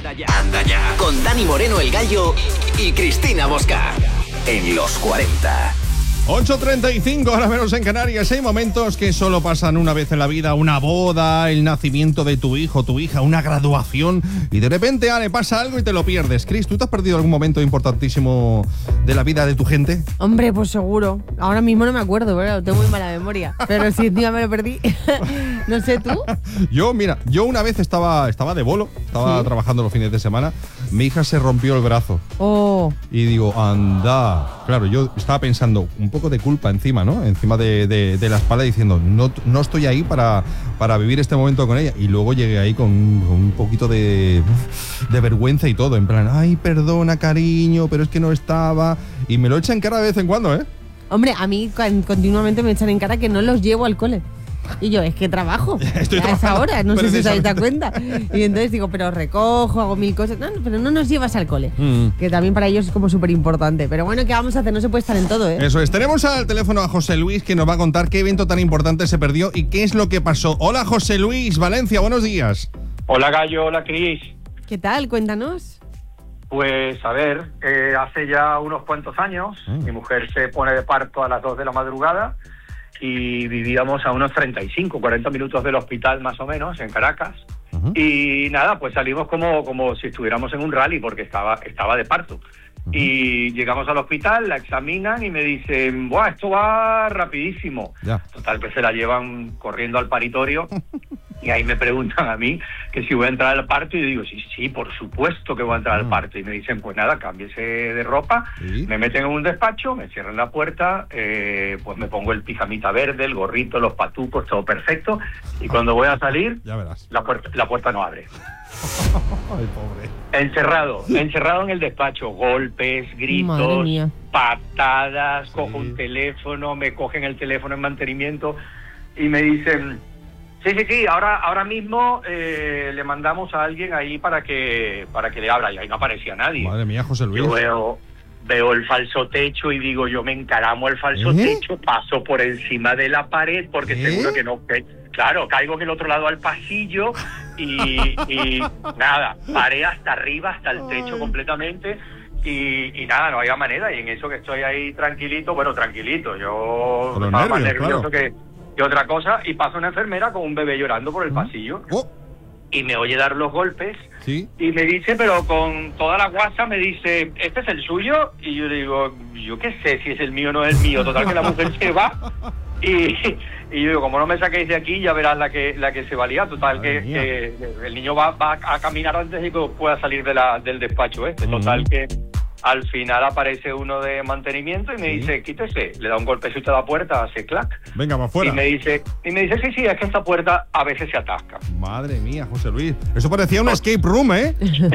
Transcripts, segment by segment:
Anda ya. Con Dani Moreno el Gallo y Cristina Bosca. En los 40. 8:35, ahora menos en Canarias. Hay momentos que solo pasan una vez en la vida: una boda, el nacimiento de tu hijo, tu hija, una graduación, y de repente le pasa algo y te lo pierdes. Cris, ¿tú te has perdido algún momento importantísimo de la vida de tu gente? Hombre, pues seguro. Ahora mismo no me acuerdo, pero tengo muy mala memoria. Pero si encima me lo perdí. No sé, ¿tú? Yo una vez estaba de bolo, estaba trabajando los fines de semana. Mi hija se rompió el brazo. Oh. Y digo, anda. Claro, yo estaba pensando, un poco de culpa encima, ¿no? Encima de la espalda, diciendo, no estoy ahí para vivir este momento con ella. Y luego llegué ahí con un poquito de vergüenza y todo. En plan, ay, perdona, cariño, pero es que no estaba. Y me lo echan en cara de vez en cuando, ¿eh? Hombre, a mí continuamente me echan en cara que no los llevo al cole. Y yo, es que trabajo a esa hora, no sé si os habéis dado cuenta. Y entonces digo, pero recojo, hago mil cosas. No, pero no nos llevas al cole. Que también para ellos es como súper importante. Pero bueno, ¿qué vamos a hacer? No se puede estar en todo, ¿eh? Eso es. Tenemos al teléfono a José Luis, que nos va a contar qué evento tan importante se perdió y qué es lo que pasó. Hola, José Luis, Valencia, buenos días. Hola, Gallo, hola, Cris. ¿Qué tal? Cuéntanos. Pues, a ver, hace ya unos cuantos años, mi mujer se pone de parto a las 2 de la madrugada y vivíamos a unos 35, 40 minutos del hospital más o menos, en Caracas. Y nada, pues salimos como si estuviéramos en un rally porque estaba de parto. Y llegamos al hospital, la examinan y me dicen, ¡buah, esto va rapidísimo! Ya. Total, que se la llevan corriendo al paritorio. Y ahí me preguntan a mí que si voy a entrar al parto, y yo digo, sí, por supuesto que voy a entrar al parto. Y me dicen, pues nada, cámbiese de ropa, me meten en un despacho, me cierran la puerta, pues me pongo el pijamita verde, el gorrito, los patucos, todo perfecto. Y cuando voy a salir, ya verás, la puerta no abre. Ay, pobre. Encerrado en el despacho, golpes, gritos, patadas, cojo un teléfono, me cogen el teléfono en mantenimiento y me dicen, sí, ahora mismo le mandamos a alguien ahí para que le abra, y ahí no aparecía nadie. Madre mía, José Luis. Yo veo el falso techo y digo, yo me encaramo el falso techo, paso por encima de la pared porque seguro que no... Claro, caigo en el otro lado al pasillo y nada, paré hasta arriba, hasta el techo completamente y nada, no había manera. Y en eso que estoy ahí tranquilito, yo estaba más nervioso que otra cosa, y pasa una enfermera con un bebé llorando por el pasillo y me oye dar los golpes y me dice, pero con toda la guasa, me dice, ¿este es el suyo? Y yo digo, yo qué sé si es el mío o no es el mío. Total, que la mujer se va y yo digo, como no me saquéis de aquí, ya verás la que se valía. Total, que el niño va a caminar antes de que pueda salir del despacho Total, que al final aparece uno de mantenimiento y me dice, quítese, le da un golpecito a la puerta, hace clac. Venga, va afuera. Y me dice, sí, es que esta puerta a veces se atasca. Madre mía, José Luis, eso parecía un escape room, ¿eh?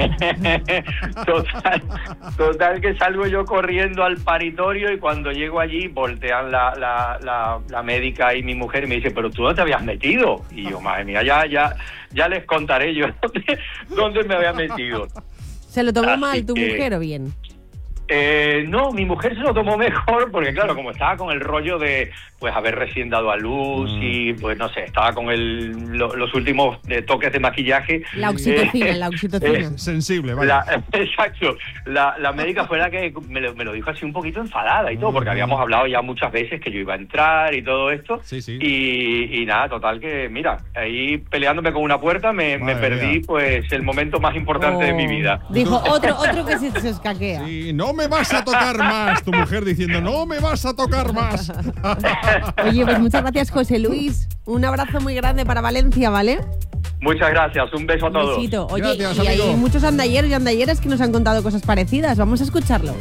Total, que salgo yo corriendo al paritorio, y cuando llego allí voltean la médica y mi mujer y me dice, pero tú no te habías metido. Y yo, madre mía, ya les contaré yo dónde me había metido. ¿Se lo tomó mal tu mujer o bien? No, mi mujer se lo tomó mejor porque, claro, como estaba con el rollo de pues haber recién dado a luz y pues no sé, estaba con los últimos toques de maquillaje. La oxitocina. Sensible, vale. Exacto. La médica fue la que me lo dijo así un poquito enfadada y todo, porque habíamos hablado ya muchas veces que yo iba a entrar y todo esto. Sí. Y nada, total que, mira, ahí peleándome con una puerta me perdí pues el momento más importante de mi vida. Dijo, otro que se escaquea. Sí, no me vas a tocar más, tu mujer diciendo, no me vas a tocar más. Oye, pues muchas gracias, José Luis. Un abrazo muy grande para Valencia, ¿vale? Muchas gracias, un beso a todos. Un besito. Oye, gracias, y amigo. hay muchos andalleros y andalleras que nos han contado cosas parecidas. Vamos a escucharlo.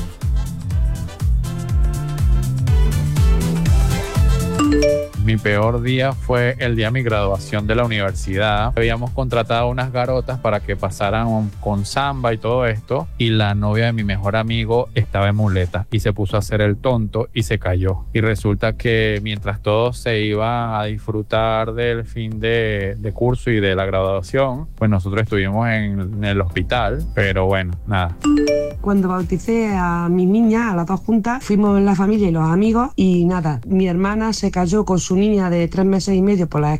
Mi peor día fue el día de mi graduación de la universidad. Habíamos contratado unas garotas para que pasaran con samba y todo esto, y la novia de mi mejor amigo estaba en muleta y se puso a hacer el tonto y se cayó. Y resulta que mientras todos se iban a disfrutar del fin de curso y de la graduación, pues nosotros estuvimos en el hospital, pero bueno, nada. Cuando bauticé a mi niña, a las dos juntas, fuimos la familia y los amigos y nada, mi hermana se cayó con su niña de 3 meses y medio por las